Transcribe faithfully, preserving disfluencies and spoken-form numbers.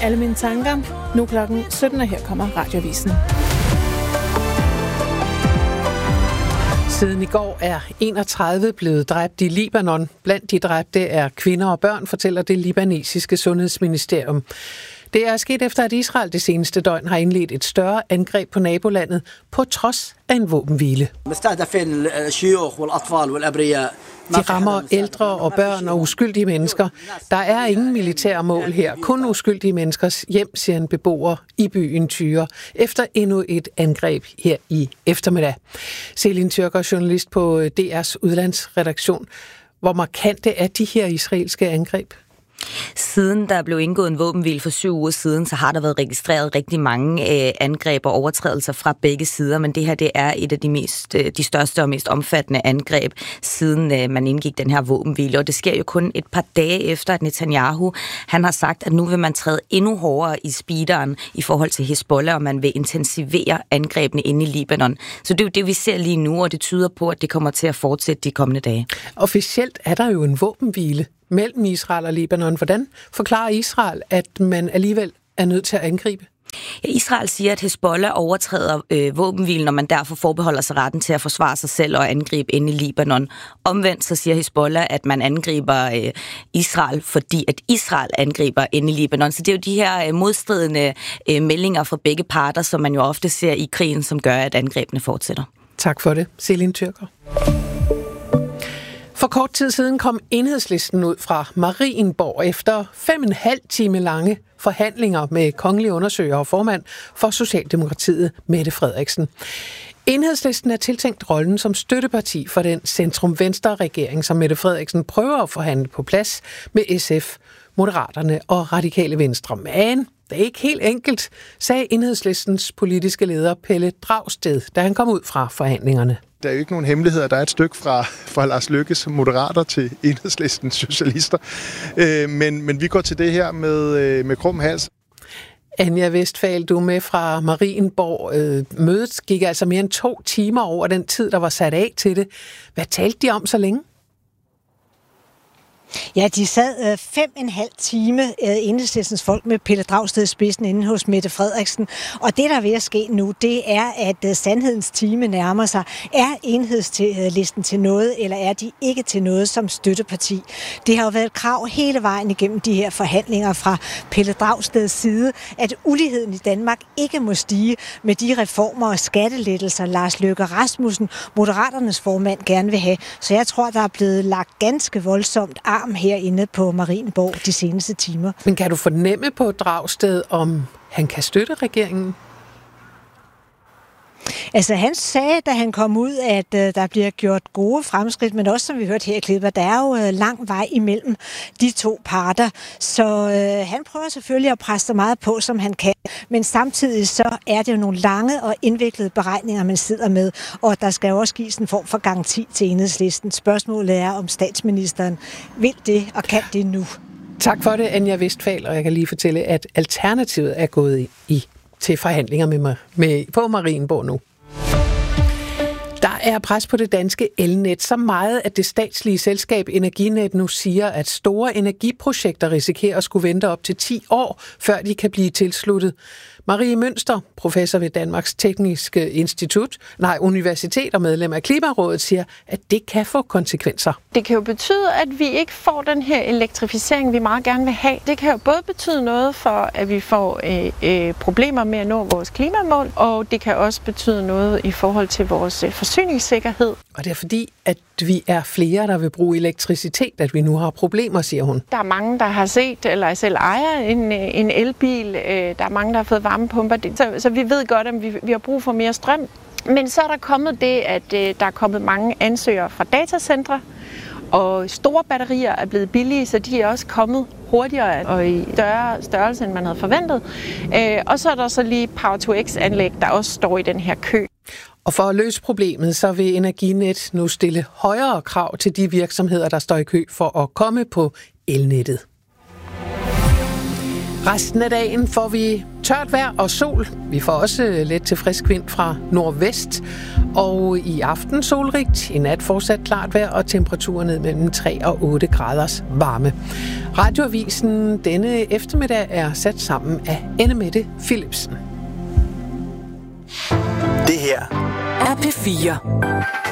Alle mine tanker. Nu klokken sytten, og her kommer Radioavisen. Siden i går er enogtredive blevet dræbt i Libanon. Blandt de dræbte er kvinder og børn, fortæller det libanesiske sundhedsministerium. Det er sket efter, at Israel det seneste døgn har indledt et større angreb på nabolandet, på trods af en våbenhvile. De rammer ældre og børn og uskyldige mennesker. Der er ingen militære mål her, kun uskyldige menneskers hjem, siger en beboer i byen Tyre, efter endnu et angreb her i eftermiddag. Selin Tyrker, journalist på D R's udlandsredaktion. Hvor markante er de her israelske angreb? Siden der blev indgået en våbenhvile for syv uger siden, så har der været registreret rigtig mange øh, angreb og overtrædelser fra begge sider, men det her det er et af de, mest, øh, de største og mest omfattende angreb, siden øh, man indgik den her våbenhvile. Og det sker jo kun et par dage efter, at Netanyahu han har sagt, at nu vil man træde endnu hårdere i speederen i forhold til Hezbollah, og man vil intensivere angrebene inde i Libanon. Så det er jo det, vi ser lige nu, og det tyder på, at det kommer til at fortsætte de kommende dage. Officielt er der jo en våbenhvile mellem Israel og Libanon. Hvordan forklarer Israel, at man alligevel er nødt til at angribe? Ja, Israel siger, at Hezbollah overtræder øh, våbenhvilen, og man derfor forbeholder sig retten til at forsvare sig selv og angribe inde i Libanon. Omvendt så siger Hezbollah, at man angriber øh, Israel, fordi at Israel angriber inde i Libanon. Så det er jo de her øh, modstridende øh, meldinger fra begge parter, som man jo ofte ser i krigen, som gør, at angrebene fortsætter. Tak for det, Selin Tyrker. For kort tid siden kom Enhedslisten ud fra Marienborg efter fem og en halv time lange forhandlinger med kongelig undersøger og formand for Socialdemokratiet, Mette Frederiksen. Enhedslisten er tiltænkt rollen som støtteparti for den centrum-venstre-regering, som Mette Frederiksen prøver at forhandle på plads med S F, Moderaterne og Radikale Venstre. Men det er ikke helt enkelt, sagde Enhedslistens politiske leder Pelle Dragsted, da han kom ud fra forhandlingerne. Der er jo ikke nogen hemmeligheder. Der er et stykke fra, fra Lars Løkkes moderater til Enhedslistens socialister. Øh, men, men vi går til det her med, øh, med krum hals. Anja Westphal, du er med fra Marienborg. Øh, mødet gik altså mere end to timer over den tid, der var sat af til det. Hvad talte de om så længe? Ja, de sad øh, fem og en halv time, øh, Enhedslistens folk med Pelle Dragsted i spidsen inde hos Mette Frederiksen. Og det, der er ved at ske nu, det er, at øh, sandhedens time nærmer sig. Er Enhedslisten til noget, eller er de ikke til noget som støtteparti? Det har jo været et krav hele vejen igennem de her forhandlinger fra Pelle Dragsteds side, at uligheden i Danmark ikke må stige med de reformer og skattelettelser, Lars Løkke Rasmussen, Moderaternes formand, gerne vil have. Så jeg tror, der er blevet lagt ganske voldsomt arm herinde på Marienborg de seneste timer. Men kan du fornemme på Dragsted, om han kan støtte regeringen? Altså han sagde, da han kom ud, at uh, der bliver gjort gode fremskridt, men også som vi hørte her i klippet, der er jo uh, lang vej imellem de to parter. Så uh, han prøver selvfølgelig at presse så meget på, som han kan. Men samtidig så er det jo nogle lange og indviklede beregninger, man sidder med, og der skal jo også gives en form for garanti til Enhedslisten. Spørgsmålet er, om statsministeren vil det og kan det nu. Tak for det, Anja Westphal, og jeg kan lige fortælle, at Alternativet er gået i til forhandlinger med, med, på Marienborg nu. Der er pres på det danske elnet så meget, at det statslige selskab Energinet nu siger, at store energiprojekter risikerer at skulle vente op til ti år, før de kan blive tilsluttet. Marie Mønster, professor ved Danmarks Tekniske Institut, nej, Universitet og medlem af Klimarådet, siger, at det kan få konsekvenser. Det kan jo betyde, at vi ikke får den her elektrificering, vi meget gerne vil have. Det kan jo både betyde noget for, at vi får øh, øh, problemer med at nå vores klimamål, og det kan også betyde noget i forhold til vores øh, forsyningssikkerhed. Og det er fordi, at vi er flere, der vil bruge elektricitet, at vi nu har problemer, siger hun. Der er mange, der har set, eller selv ejer en, en elbil. Der er mange, der har fået varmepumper. Så, så vi ved godt, at vi, vi har brug for mere strøm. Men så er der kommet det, at der er kommet mange ansøgere fra datacentre, og store batterier er blevet billige, så de er også kommet hurtigere og i større størrelse, end man havde forventet. Og så er der så lige Power to X-anlæg, der også står i den her kø. Og for at løse problemet, så vil Energinet nu stille højere krav til de virksomheder, der står i kø for at komme på elnettet. Resten af dagen får vi tørt vejr og sol. Vi får også lidt til frisk vind fra nordvest. Og i aften solrigt, i nat fortsat klart vejr og temperaturer ned mellem tre og otte graders varme. Radioavisen denne eftermiddag er sat sammen af Anne Mette Philipsen. Det her er P fire.